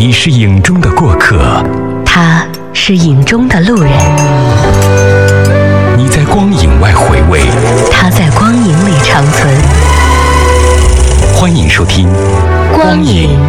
你是影中的过客， 他是影中的路人。 你在光影外回味， 他在光影里长存。 欢迎收听光影